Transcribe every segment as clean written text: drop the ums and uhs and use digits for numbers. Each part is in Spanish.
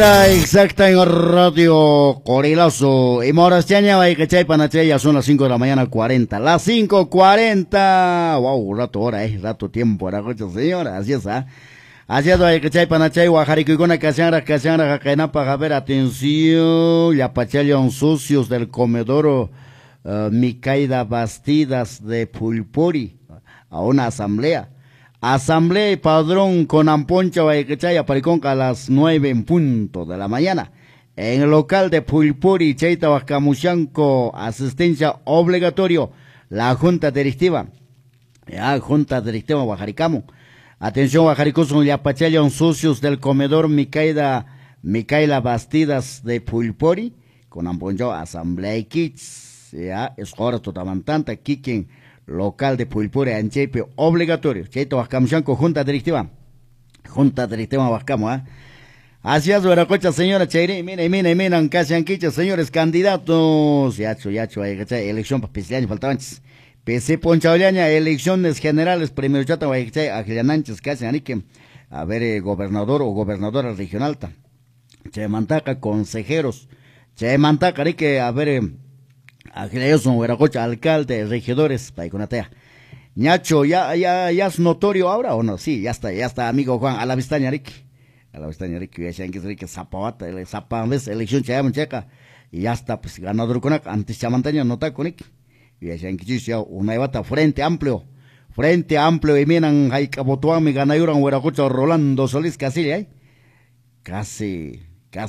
Exacta en Radio Corilazo. Y Morastiaña, Baicachay, Panachay, ya son las 5 de la mañana 40. Las 5:40. Wow, rato hora, rato tiempo, era coche, señora. Así es, Así es, Baicachay, Panachay, Guajaricugona, Casianra, Jacainapa, a ver, atención. Ya pachaleon sucios del comedoro, Micaida Bastidas de Pulpuri, a una asamblea. Asamblea y padrón con Amponcha Baicachay, Pariconca a las 9 en punto de la mañana. En el local de Pulpuri, Cheita Huascamuchanco, asistencia obligatorio, la Junta Directiva. Ya, Junta Directiva Guajaricamo. Atención, Guajaricos, ya pachaleon sucios del comedor Micaela Bastidas de Pulpuri, con Amponcha, Asamblea y Kits. Ya, es hora totamantanta, Kikin. Local de Pulpuri, Anchepe, obligatorio. Cheito Huascamuchanco, Junta Directiva. Junta Directiva Huascamo, Así es, Veracocha, señora Cheire. Miren, casi anquicha, señores candidatos. Yacho, elección para Pisliaña, faltaban. PC Ponchaoleaña, elecciones generales, primero chata, Aguilananches, casi anique. A ver, gobernador o gobernadora regional, Chemantaca, consejeros. Chemantaca, anique, a ver, Agreyoso, Hueracocha, alcalde, regidores, Paiconatea. Ñacho, ya es notorio ahora o no? Sí, ya está, amigo Juan, a la vistaña, Ricky. A la vistaña, Ricky, ya saben que es Ricky Zapawata, el Zapames, elección Chayamon Checa. Y ya está, pues, ganador con antes Chamantaña, nota con Ricky. Y ya saben que ya una ibata frente amplio, y miran, hay Cabotuami, ganayuran, Hueracocha, Rolando Solís, Casilla, Casi,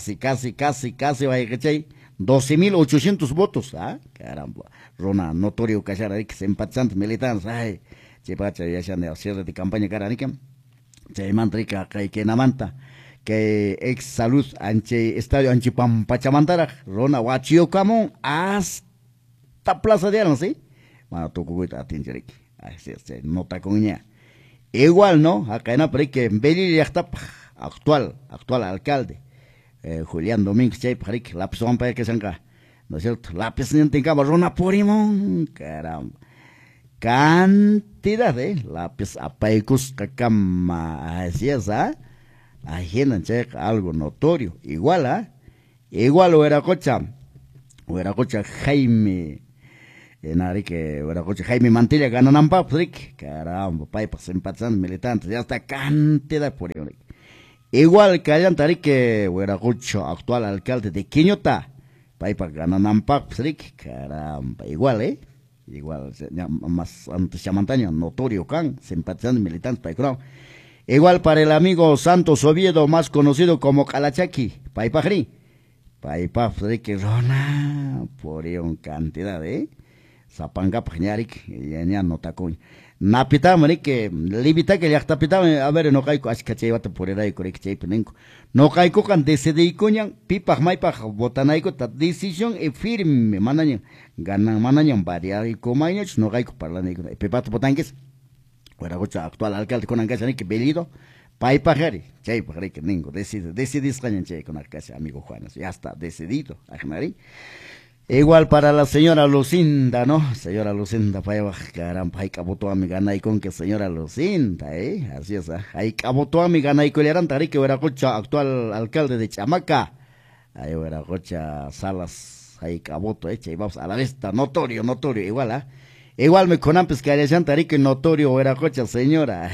vaya que chay. 12.800 votos, caramba, Rona, notorio, cachara, que se empatizantes militantes, chepacha, ya se han de cierre de campaña, caranica, se mantrica, que namanta, que ex salud, anche, estadio anchipam, pachamantara, Rona, guachio, camón, hasta Plaza de Armas, ¿sí? Bueno, tocuita, atincherik, así es, nota coña. Igual, ¿no? Acá en Aparique, Belil ya está, actual alcalde. Julián Domínguez, Parik, lápiz para que se ¿no es cierto? Lápiz en Rona Porimón, caramba. Cantidad de lápiz apaicus cacama, así es, Ajenan, algo notorio. Igual, Igual, Hueracocha Jaime, Hueracocha Jaime Mantilla, Gananampa, caramba, paipas empatizantes militantes, ya está cantidad por ahí. Igual que hayan tarique Hueracocha, actual alcalde de Quiñota, Paipa Gananampa, caramba, igual, Igual, más antes chamantaño, notorio can, simpatizante militante, Paicrao. Igual para el amigo Santos Oviedo, más conocido como Calachaki, Paipajri, Paipa, Rona, por ahí una cantidad, Zapanga, Pañarik, ya no tacoñ. Napita, que libita que ya está pita, a ver, no caico, así que chayvata por el aire, correcto, chaypenenco. No caico can decidí coñan, pipa, maipa, botanaico, ta decisión e firme, manañan, ganan, manañan, variar y comaños, no caico para la negro. Pepato botanques, Hueracocha, actual alcalde con Ancasa, que belido, paipa, jari, chaypa, que ningo, decidí escañan, chay con Ancasa, amigo Juan, ya está decidido, ajmari. Igual para la señora Lucinda, ¿no? Señora Lucinda, caramba, hay cabotó mi gana y con que señora Lucinda, así es, hay cabotó mi gana y con el que Hueracocha, actual alcalde de Chamaca, ahí Hueracocha Salas, hay caboto, y vamos a la vista, notorio, igual, Igual me conampes que haya que notorio Hueracocha, señora,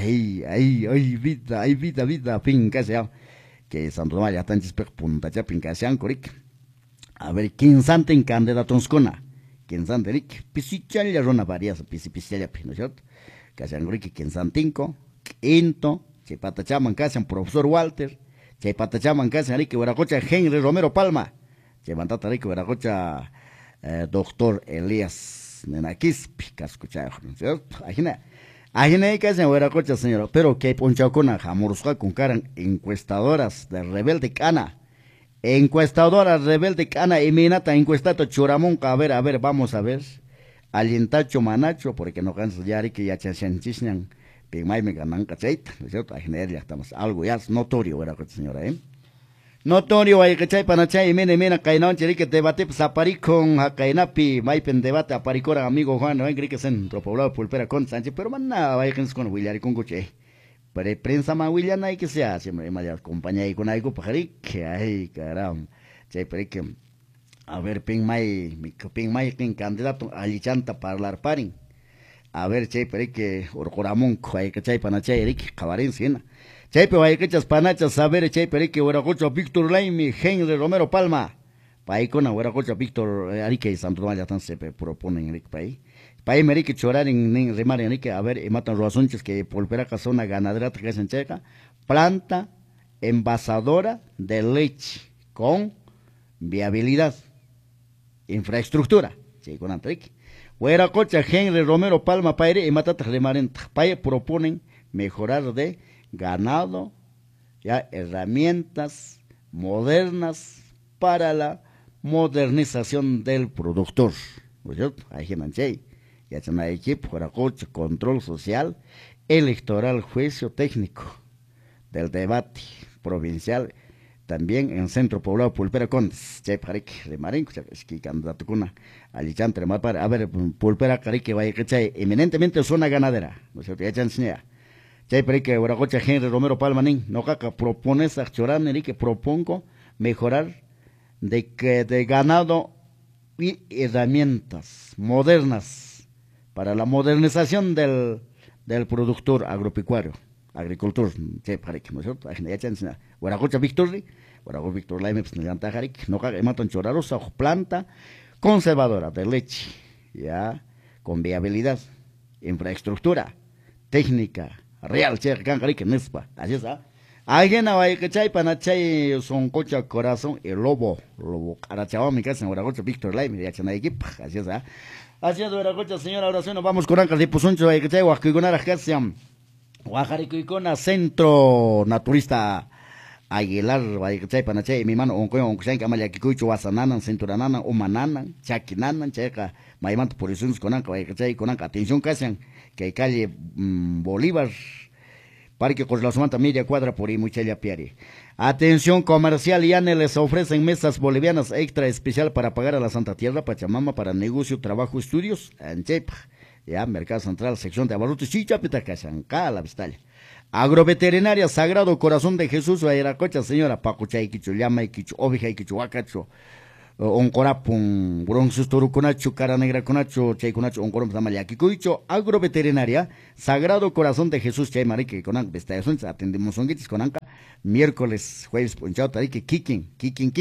vida, finca, que Santo Tomás ya están chispec punta, ya pinca, coric. A ver, ¿quién sante en candidatos cona? ¿Quién sante Rick? Pisichalia rona varias, pisichalia, ¿no es cierto? Casan Rick, ¿quién santinco? Quinto, Chepatachaman, casan profesor Walter, Chepatachaman, casan Rick, Hueracocha, Henry Romero Palma, Chepantata Rick, Hueracocha, doctor Elías Nenaquis, escucha, ¿no es cierto? Ajena, casan Hueracocha, señora, pero que ponchacona, jamorosca con caran encuestadoras de Rebelde Cana. Encuestadora rebelde cana y minata encuestado churamonca, a ver, vamos a ver. Alientacho manacho, porque no cansas ya que ya chanchisnan, pigmay me ganan cachaita, ¿no es cierto? A generar ya estamos, algo ya es notorio, ¿verdad, señora, Notorio, hay que chay panachay, mena, cainón, cherique, debate, zapari con Hacainapi, maipen debate, aparicora, amigo Juan, no hay que centro poblado, pulpera con Sánchez, pero manna, vaya que con William y con Coche. prensa mawillana y que sea, siempre me acompaña ahí con algo pajari, que ay, caramba, chay que a ver, ping mai, ping candidato, alichanta para la parin. A ver, chay, que orcoramón, hay que chay panachay, Eric, cabarín, sina. Chay, pero hay que echas panachas, a ver, chay, que hueracocho Víctor Laimi, Henry Romero Palma. Paí con hueracocho Víctor, Arique y Santo Tomás ya están se proponen, Eric, paí. Paí, me que chorar en remar, Enrique, a ver, y matan roasunches que polpera casona ganadera, que es en checa. Planta envasadora de leche con viabilidad. Infraestructura, sí, con Enrique. Hueracocha, Henry Romero Palma, Paire y Matata Remarenta. Paire proponen mejorar de ganado, ya herramientas modernas para la modernización del productor. ¿No es cierto? Ahí hay ya se me equipo, Hueracocha, control social, electoral, juicio técnico del debate provincial. También en Centro Poblado Pulpera Condes, Chay Parik, de Marinco, es que candidato cuna, Alichante, a ver, Pulpera Carique, vaya que chay, eminentemente zona ganadera, no sé, ya chancinea. Chay Parik, Hueracocha, Henry Romero Palmanín, no caca, propones a Chorán, que propongo mejorar de ganado y herramientas modernas para la modernización del productor agropecuario. Agricultor, Chay Parik, ¿no es cierto? Ya chancinea. Hueracocha Víctor Laime, pues no caga, matan choraros, planta conservadora de leche, ya, con viabilidad, infraestructura, técnica, real, che, que nespa, así es, alguien a que chay, panachay, son cocha, corazón, el lobo, carachaba mi casa en Hueracocha Víctor Laime, ya chana equipo, así es, así es, Hueracocha, señora, ahora sí nos vamos con Ancas de Pusuncho, que chay, Huacuiconara, Casiam, Huajaricuicona, Centro Naturista Aguilar, Chay Panachay, mi mano, Oncoyan, Camaya Kikucho, Wasananan, Centurananan, Omananan, Chakinanan, Checa, Maimanto por eso con Anca, Chay, con Anca, atención, Casian, que calle Bolívar, Parque Coslazumanta, media cuadra por ahí, Muchella Piari. Atención comercial, Yane les ofrecen mesas bolivianas extra especial para pagar a la Santa Tierra, Pachamama, para negocio, trabajo, estudios, en Chepa, ya, Mercado Central, sección de abarrotes, Chichapita, Casanca, la Vistalia. Agroveterinaria Sagrado Corazón de Jesús, Hueracocha, señora Pacuchay, Quicho, Llama, Quicho, Ovija, Quicho, Huacacho, Oncorapun, Bronxus, Toruconacho, Cara Negra Conacho, Chay Conacho, Oncorom, Zamayaki, Cuicho, Agroveterinaria Sagrado Corazón de Jesús, Chay Marique, Conan, Vestayazones, atendemos onguitis con Anca, miércoles, jueves, Ponchao, Tarique, Kikin,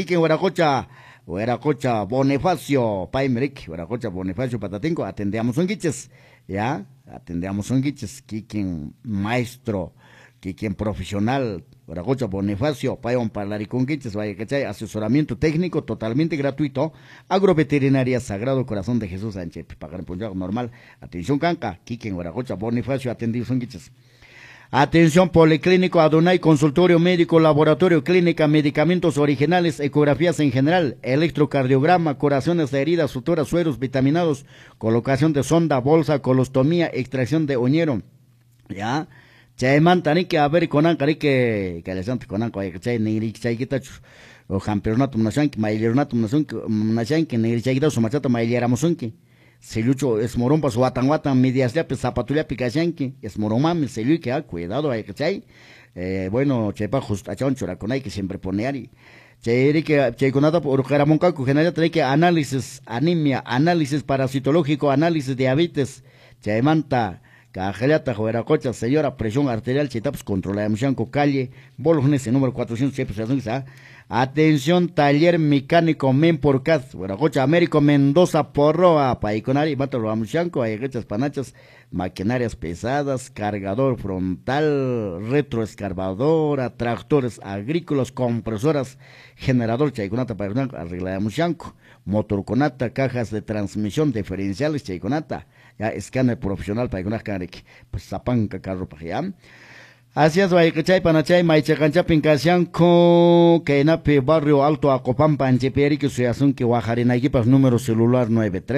Hueracocha, Bonifacio, Paimeric, Hueracocha, Bonifacio, Patatinco, atendemos onguiches, ya, atendemos onguiches, Kikin, maestro, Kikin profesional, Hueracocha, Bonifacio, Payon Parlariconguiches, vaya que chay, asesoramiento técnico totalmente gratuito, Agroveterinaria Sagrado Corazón de Jesús Sánchez, pagar en Punjab normal, atención Canca, Kikin, Hueracocha, Bonifacio, atendidos onguiches. Atención policlínico, Adonai, consultorio médico, laboratorio, clínica, medicamentos originales, ecografías en general, electrocardiograma, curaciones de heridas, suturas, sueros, vitaminados, colocación de sonda, bolsa, colostomía, extracción de uñero, ya, chaymantani que a ver con ancari que les ante con anca, chay negri chay quitachu, o campeonato nación que mailionato nación que negri chay quitachu machata mailiéramos unki. Selucho es morompa su watan medias ya pues zapatulia picachanqui es moromami selu que cuidado hay que chay bueno chepa justo achonchora con hay que siempre poner y che que che conata por caramonca que general trae que análisis anemia análisis parasitológico análisis diabetes che manta Cajelata, Hueracocha, señora, presión arterial, chetaps, controla de Muchanco, calle, Bolognes, número 400, atención, taller mecánico, men por Caz, Hueracocha, Américo, Mendoza, Porroa, Paiconari, Mátalo a Muchanco, Ayagachas, Panachas, maquinarias pesadas, cargador frontal, retroescarbadora, tractores agrícolas, compresoras, generador, Chaiconata, Paiconata, arregla de Muchanco, motorconata, cajas de transmisión diferenciales, Chaiconata, ya escáner profesional para que pues zapanca carro para allá. Así es, vaya que chay panachay, maichacancha pincasianco, que nape barrio alto Acopampa, en Cheperi, que se hacen que Guajarina equipas número celular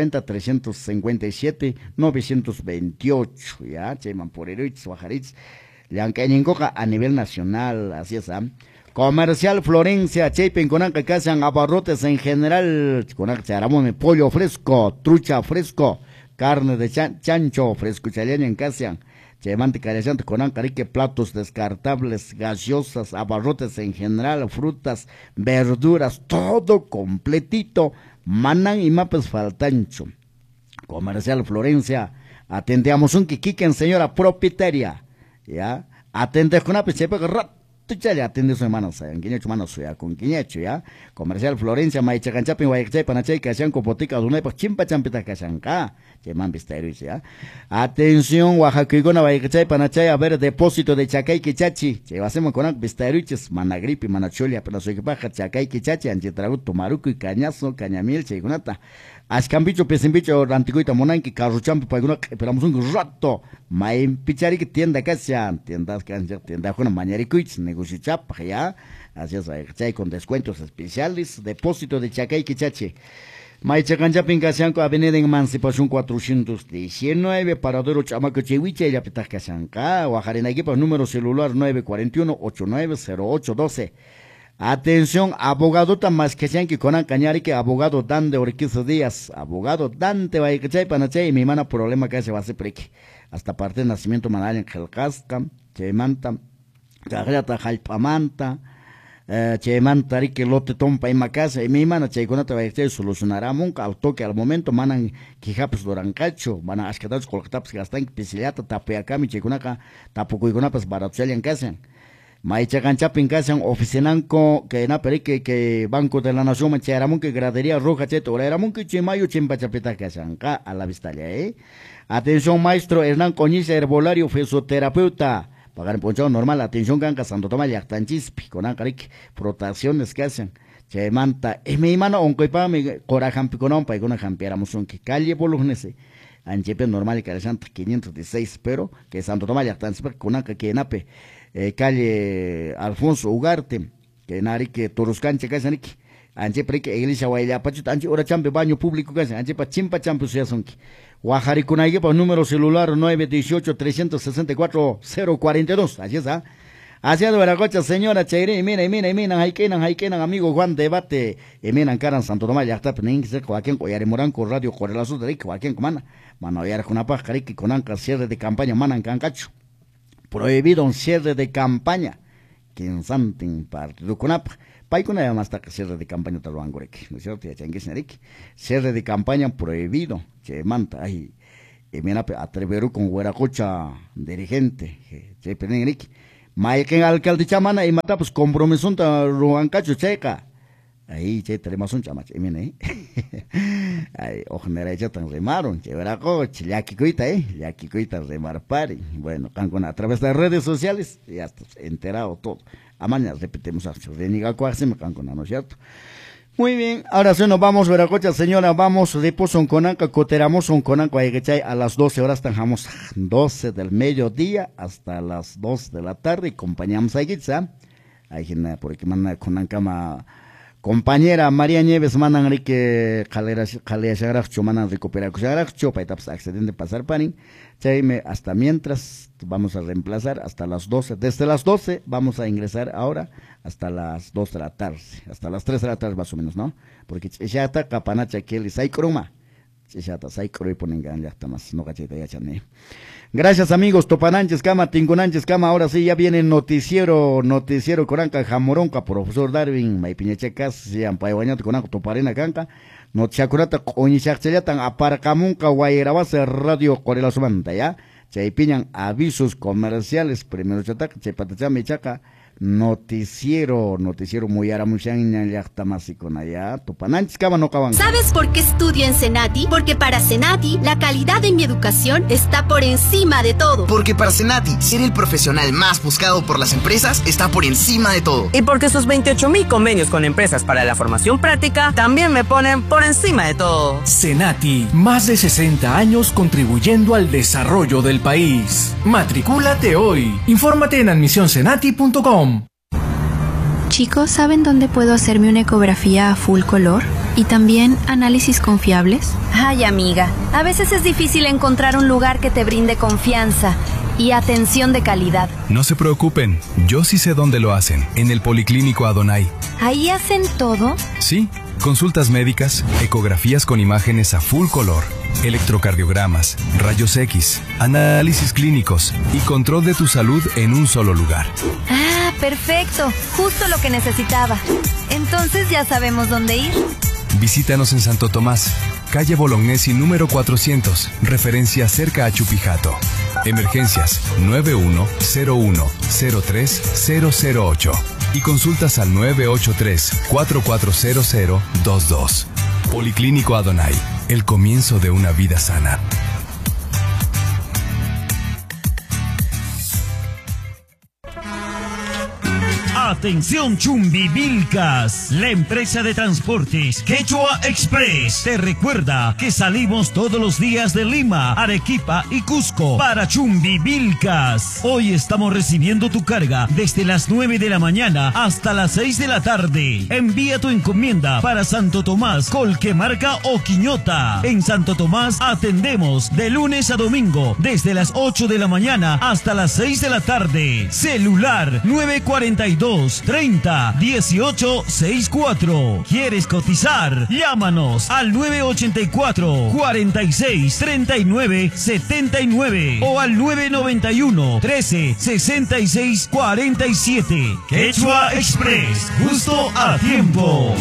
930-357-928, ya, chayman por heroites, Guajarits, le han caído a nivel nacional, así es, Comercial Florencia, Chaypen con que hacen abarrotes en general, con que se pollo fresco, trucha fresco, carne de chancho fresco chaleño en Casian, Chemante careciente con ancarique, platos descartables, gaseosas, abarrotes en general, frutas, verduras, todo completito. Manan y mapes faltancho. Comercial Florencia, atendemos un quiquiquen, señora propietaria, ya, atende con una pechepe, ya atende su hermano, quiñecho, mano suya, con quiñecho, ya, Comercial Florencia, maicha canchapin, guayachay, panachay, cashan, copotica, dunepa, chimpa, champita, cashanca, cheman visteris, ya, atención, Oaxaquigona, guayachay, panachay, a ver, depósito de chacay, quichachi, llevasemos con visteriches, managripi, manachulia, pero su equipaje, chacay, quichachi, anchitragut, tomaruco y cañazo, cañamil, cheigunata, Ascambicho, pesimbicho, ranticuita, monanqui, carruchampi, paiguna, esperamos un rato. Main pichari que tienda casi, tiendas casi, tienda con mañaricuits, negocio chapa, ya. Así es, con descuentos especiales, depósito de Chacay, Quichache. Maichacanchapin Casanco, Avenida Emancipación 419, Paradero Chamaco Chehuiche, y Apetas Casanca, Guajarena Equipa, número celular 941-890812. Atención, abogado más que sean que con cañari que abogado Dan de Orquizo Díaz, abogado Dante Baicachay Panachay, y mi mana problema que se va a hacer preque. Hasta parte de nacimiento manal en Gelcasca, Chemanta, Cagrata Jalpamanta, Chemanta Rique Lote Tompa y Macasa, y mi mana Chaiconata Baicachay solucionará monca al toque al momento, manan Quijapes Dorancacho, van a ascatar coloctaps que gastan pisiliata, tapeacami, Chaiconaca, tapucuiconapas baratzel en casa. Maicha canchapin casan oficinanco que na perique que Banco de la Nación mancharamun que gradería roja cheto eramun que chimayo chimpachapita casan ca a la vistalia, Atención maestro Hernán Coñiza, herbolario fisioterapeuta. Pagar en ponchado normal, atención canca Santo Tomás Yactanchispi, con ancaric, frotaciones que hacen. Chemanta, mi mano oncoipa me corajampi con ompa y con jampiéramos un que calle por los nese. Anchepe normal y carecante 516, pero que Santo Tomás Yactanchispi con anca que nape. Calle Alfonso Ugarte, que nari que Toruscanche Casanik, Anche Preque, Iglesia Guayla Pachut, Anche Ora Champe, baño público Casa, Anche Pachimpa Champe Suyasonki, Guajaricunaypa, número celular 918-364-042, así es, Hacia de Veracocha, señora Chaire, mira, Haikenan, amigo Juan Debate, miran Caran Santo Tomás, ya está, Peninx, Joaquín Coyare Moranco, Radio Correlazo de Rick, Joaquín Comana, Manoyar Junapaj, Cariki, Conanca, cierre de campaña, Manan Cancacho. Prohibido un cierre de campaña. Quien santin partido con ap. Paicuna ya más está que cierre de campaña taluangorek. ¿No es cierto? Ya changues nerik. Cierre de campaña prohibido. Che manta ahí. Y mira atreveru con Hueracocha dirigente. Che penerik. Maiken alcalde chamana y mata pues compromiso ta ruancacho checa. Ahí che tenemos un chamache. Mire. Ay, ojalá ya tan remaron, Hueracocha, Yaquicuita remar pari. Bueno, cancona a través de las redes sociales, ya estás enterado todo. A mañana repetimos a Reniga Cuaxem, cancona, ¿no es cierto? Muy bien, ahora sí nos vamos, Hueracocha, señora, vamos, reposo en Conanca, coteramos en Conanca, a las 12 horas, tanjamos 12 del mediodía hasta las 2 de la tarde, y acompañamos a Guitza, hay gente por aquí manda Conanca compañera María Nieves mandan que calea shagracho mandan recuperar shagracho para etapas accidente pasar panin. Chaime hasta mientras vamos a reemplazar hasta las 12. Desde las 12 vamos a ingresar ahora hasta las 2 de la tarde, hasta las 3 de la tarde más o menos, ¿no? Porque ya está capanacha que el saikroma. Ya está saikro y ponen ya está más no cacheta ya chané. Gracias amigos, Topananches Cama, Tingunanches Cama, ahora sí ya viene noticiero Coranca, Jamoronca, profesor Darwin, Maipiñechecas, Sian Paiwañato Coranca, Toparena Canca, Nochacurata, Oñichachayatan, Aparacamunca, Guayrabase, Radio Corela Sumanta, ya, Chaipiñan, avisos comerciales, primero chataca, Chaipatacha, Mechaca, noticiero muy aramuchan con allá Topananches Cama no caban. ¿Sabes por qué estudio en Senati? Porque para Senati la calidad de mi educación está por encima de todo. Porque para Senati ser el profesional más buscado por las empresas está por encima de todo. Y porque sus 28,000 convenios con empresas para la formación práctica también me ponen por encima de todo. Senati, más de 60 años contribuyendo al desarrollo del país. Matricúlate hoy. Infórmate en admisionsenati.com. Chicos, ¿saben dónde puedo hacerme una ecografía a full color? ¿Y también análisis confiables? Ay, amiga, a veces es difícil encontrar un lugar que te brinde confianza y atención de calidad. No se preocupen, yo sí sé dónde lo hacen, en el Policlínico Adonai. ¿Ahí hacen todo? Sí, consultas médicas, ecografías con imágenes a full color, electrocardiogramas, rayos X, análisis clínicos y control de tu salud en un solo lugar. Ah, perfecto. Justo lo que necesitaba. Entonces ya sabemos dónde ir. Visítanos en Santo Tomás, calle Bolognesi número 400, referencia cerca a Chupijato. Emergencias 9101-03008 y consultas al 983-440022. Policlínico Adonai, el comienzo de una vida sana. Atención Chumbivilcas, la empresa de transportes Quechua Express te recuerda que salimos todos los días de Lima, Arequipa y Cusco para Chumbivilcas. Hoy estamos recibiendo tu carga desde las 9 de la mañana hasta las 6 de la tarde. Envía tu encomienda para Santo Tomás, Colquemarca o Quiñota. En Santo Tomás atendemos de lunes a domingo desde las 8 de la mañana hasta las 6 de la tarde. Celular 942-30-1864. ¿Quieres cotizar? Llámanos al 984-46-39-79 o al 991-13-66-47. Quechua Express, justo a tiempo.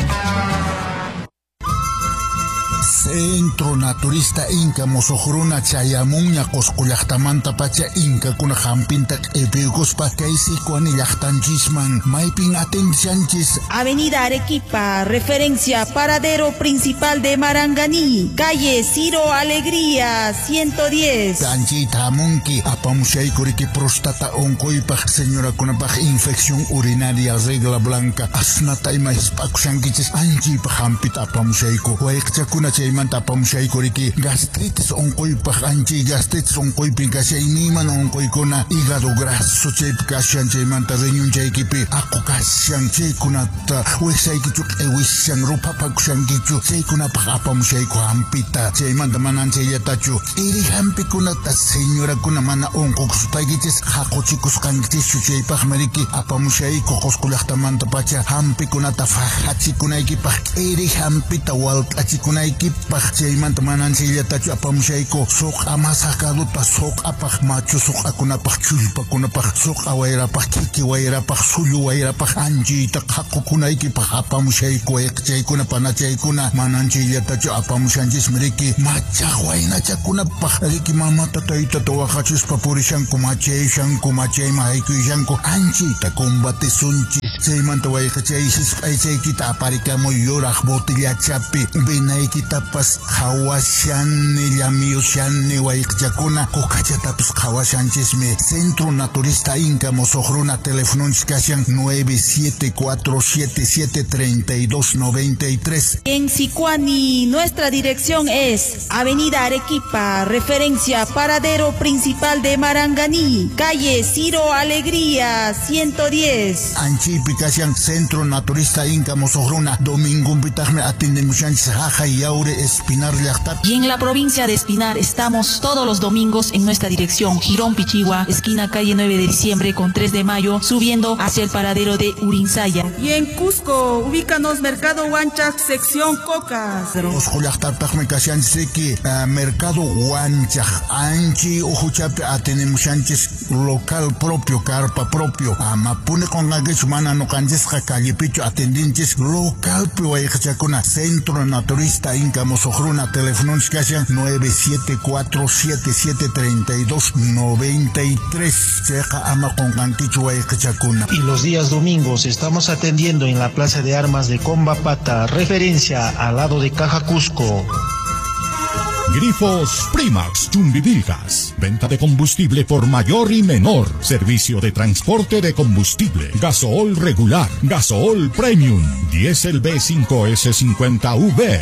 Centro Naturista Inca Mosohruna Chayamuña Coscullachtamanta Pacha Inca Kuna Jampintak Epigospa Kaisikuani Yachtanchisman Maipin Atencianchis. Avenida Arequipa, referencia paradero principal de Maranganí, calle Ciro Alegría 110. Tanchita Munki Apamushay Kuriki Prostata Onkoipach Señora Kunapach infección urinaria regla blanca Asnata Ima Hispakushangichis Anjipa Jampita Apamushayko Waikchakuna Chaymanta Apamushaykuriकी gastritis onkoypaq anchi gastritis onkoypi kashay niman onkoykuna hígado graso chaypi kashan chaymanta riñon chaykipi aqu kashan chaykunata wiksaykichu q'iwishan rupapakushankichu chaykunapaq apamushayku hampita chaymanta manan chayatachu iri hampikunata señorakuna mana onkokusutaykichis haquchikusqankichis chaypaq mariki apamushayku Qusqullaqtamanta pacha hampikunata fajachikunaykipak iri hampita walq'achikunaykipaq chaymanta manan chayllatachu apamushayku suq amasaqaduta suq apaq machu suq akunapaq chullpakunapaq suq awayrapaq kiki wayrapaq sullu wayrapaq anchiyta haqukunaykipaq apamushayku chaykuna panachaykuna manan chayllatachu apamushanchis miriki machaq waynachakunapaq riki mamata taytata waqachispa purishanku machayshanku machayma haykuyshanku anchiyta combatisunchis chaymanta wayqachaysis aychaykita aparikamuy yuraq botillachapi vinaykitapas hawashanni llamiyushanni wayqchakuna kukachatapis hawashanchismi Centro Naturista Inca Mosohruna teléfonos kashan 974773293. En Sicuani nuestra dirección es Avenida Arequipa, referencia paradero principal de Maranganí, calle Ciro Alegría 110. Anchipi kashan Centro Naturista Inca Mosohruna domingo pitagme atendemushanchis jaja y Yaure Espinar Llaqtapi. Y en la provincia de Espinar estamos todos los domingos en nuestra dirección Girón Pichigua, esquina calle 9 de diciembre con 3 de mayo, subiendo hacia el paradero de Urinsaya. Y en Cusco, ubícanos Mercado Huanchac, sección Cocas. Qusqullaqtapaqmi kashanchisiki Mercado Huanchac anchi uhuchapi atenemushanchis local propio, carpa propio. Mapune qonqankichu mana noqanchisqa callepichu atendinchis local wayqchakuna Centro Naturista Inca Mosohruna teléfonos kashan 974773293. Cheqa ama qonqankichu wayqchakuna. Y los días domingos estamos atendiendo en la Plaza de Armas de Combapata, referencia al lado de Caja Cusco. Grifos Primax Chumbivilcas. Venta de combustible por mayor y menor. Servicio de transporte de combustible. Gasool regular. Gasool premium. Diesel B5S50V.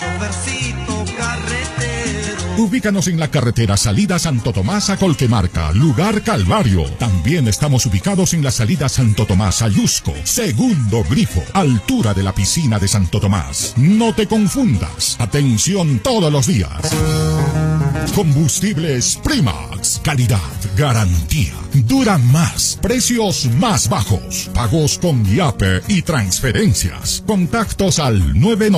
Ubícanos en la carretera salida Santo Tomás a Colquemarca, lugar Calvario. También estamos ubicados en la salida Santo Tomás a Yusco, segundo grifo, altura de la piscina de Santo Tomás. No te confundas. Atención todos los días. Combustibles Primax. Calidad, garantía. Dura más. Precios más bajos. Pagos con IAPE y transferencias. Contactos al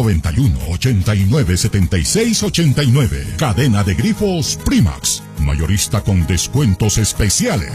991-897689. Cadena de grifos Primax. Mayorista con descuentos especiales.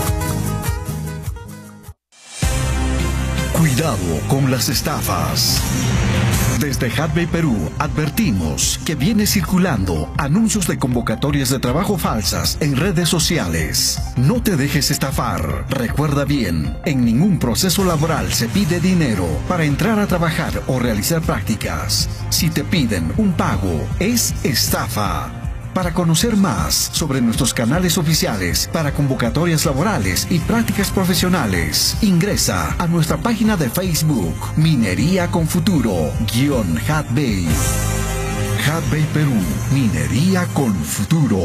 Cuidado con las estafas. Desde Hatbay Perú advertimos que viene circulando anuncios de convocatorias de trabajo falsas en redes sociales. No te dejes estafar. Recuerda bien, en ningún proceso laboral se pide dinero para entrar a trabajar o realizar prácticas. Si te piden un pago, es estafa. Para conocer más sobre nuestros canales oficiales para convocatorias laborales y prácticas profesionales, ingresa a nuestra página de Facebook Minería con Futuro _Hatbay. Hatbay Perú, Minería con Futuro.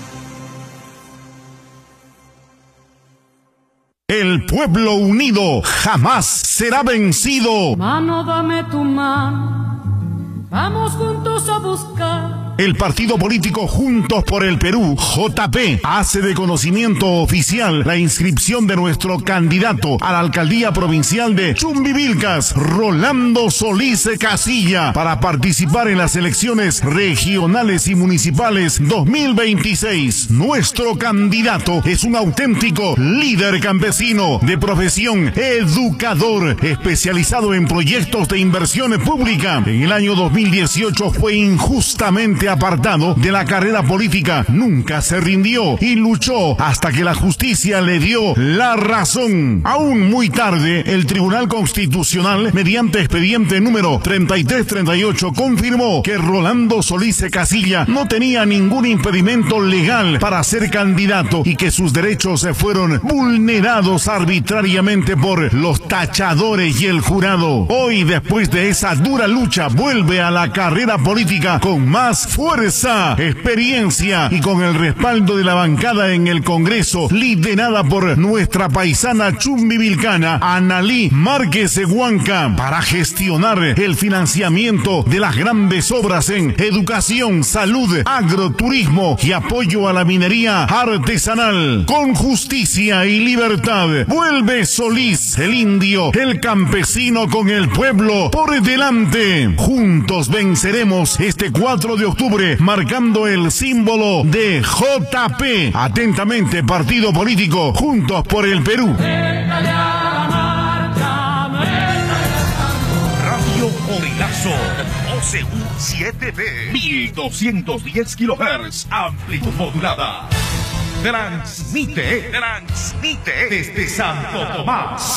El pueblo unido jamás será vencido. Mano, dame tu mano, vamos juntos a buscar. El partido político Juntos por el Perú, JP, hace de conocimiento oficial la inscripción de nuestro candidato a la alcaldía provincial de Chumbivilcas, Rolando Solís Casilla, para participar en las elecciones regionales y municipales 2026. Nuestro candidato es un auténtico líder campesino, de profesión educador, especializado en proyectos de inversión pública. En el año 2018 fue injustamente apartado de la carrera política, nunca se rindió y luchó hasta que la justicia le dio la razón. Aún muy tarde, el Tribunal Constitucional, mediante expediente número 3338, confirmó que Rolando Solís Casilla no tenía ningún impedimento legal para ser candidato y que sus derechos fueron vulnerados arbitrariamente por los tachadores y el jurado. Hoy, después de esa dura lucha, vuelve a la carrera política con más fuerza, experiencia y con el respaldo de la bancada en el Congreso, liderada por nuestra paisana chumbivilcana Analí Márquez Huanca, para gestionar el financiamiento de las grandes obras en educación, salud, agroturismo y apoyo a la minería artesanal. Con justicia y libertad, vuelve Solís, el indio, el campesino, con el pueblo por delante. Juntos venceremos este 4 de octubre, marcando el símbolo de JP. Atentamente, partido político Juntos por el Perú. Radio Corilazo, OCU 7B, 1210 kHz, amplitud modulada. Transmite desde Santo Tomás.